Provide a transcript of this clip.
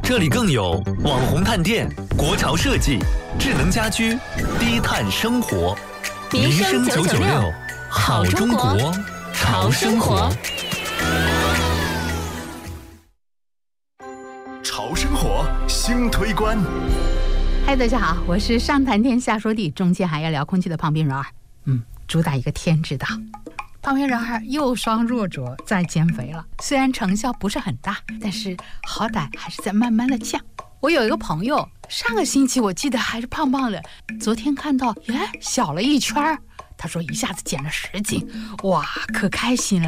这里更有网红探店、国潮设计、智能家居、低碳生活。 民生996， 好中国，潮生活。 潮生活新推关。 嗨，大家好，我是上谈天下说地，中间还要聊空气的胖编人儿。主打一个天知道。胖编人儿又双弱着，在减肥了。虽然成效不是很大，但是好歹还是在慢慢的降。我有一个朋友，上个星期我记得还是胖胖的，昨天看到小了1圈。他说一下子减了10斤，哇，可开心了。